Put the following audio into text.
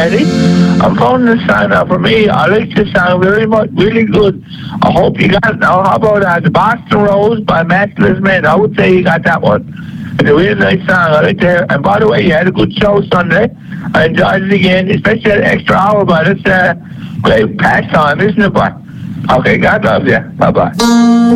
Eddie. I'm phoning this song out for me. I like this song very much, really good. I hope you got it now. How about the Boston Rose by Matchless Men? I would say you got that one. It's a really nice song. I like to hear. And by the way, you had a good show Sunday. I enjoyed it again, especially that extra hour, but it's great pastime, isn't it, boy? Okay, God loves you. Bye-bye.